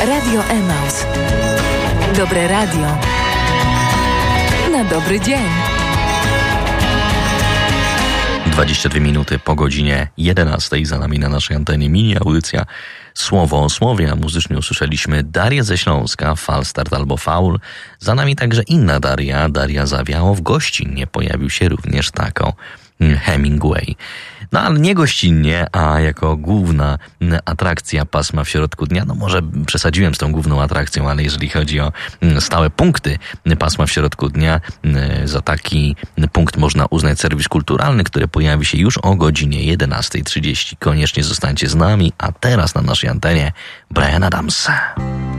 Radio Emaus. Dobre radio na dobry dzień. 22 minuty po godzinie 11 za nami na naszej antenie mini audycja Słowo o Słowie, a muzycznie usłyszeliśmy Darię ze Śląska, Falstart albo Faul. Za nami także inna Daria Zawiało. W Gościnie pojawił się również taką Hemingway. No ale nie gościnnie, a jako główna atrakcja pasma w środku dnia. No może przesadziłem z tą główną atrakcją, ale jeżeli chodzi o stałe punkty pasma w środku dnia, za taki punkt można uznać serwis kulturalny, który pojawi się już o godzinie 11:30. Koniecznie zostańcie z nami, a teraz na naszej antenie Bryan Adams.